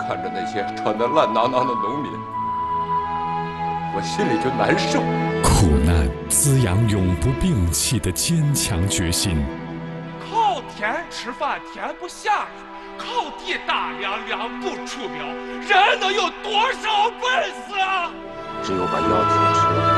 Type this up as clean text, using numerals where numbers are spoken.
看着那些穿得烂囊囊的农民，我心里就难受。 苦难滋养永不摒弃的坚强决心。 靠天吃饭天不下雨，靠地打粮粮不出苗，人能有多少本事啊？ 只有把药停止了，